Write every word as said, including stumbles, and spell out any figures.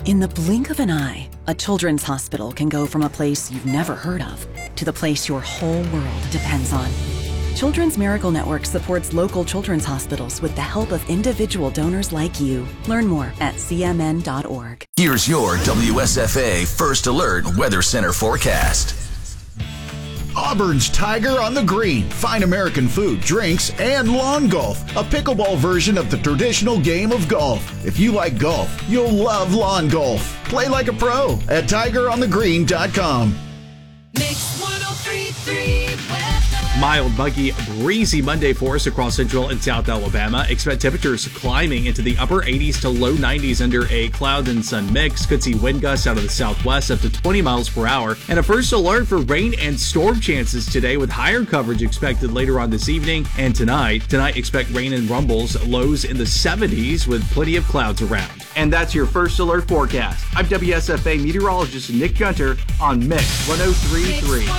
In the blink of an eye, a children's hospital can go from a place you've never heard of to the place your whole world depends on. Children's Miracle Network supports local children's hospitals with the help of individual donors like you. Learn more at c m n dot org. Here's your W S F A First Alert Weather Center forecast. Auburn's Tiger on the Green. Fine American food, drinks, and lawn golf. A pickleball version of the traditional game of golf. If you like golf, you'll love lawn golf. Play like a pro at tiger on the green dot com. Mix one oh three point three weather. Mild, muggy, breezy Monday for us across central and south Alabama. Expect temperatures climbing into the upper eighties to low nineties under a cloud and sun mix. Could see wind gusts out of the southwest up to twenty miles per hour. And a first alert for rain and storm chances today with higher coverage expected later on this evening and tonight. Tonight, expect rain and rumbles, lows in the seventies with plenty of clouds around. And that's your first alert forecast. I'm W S F A meteorologist Nick Gunter on Mix one oh three point three.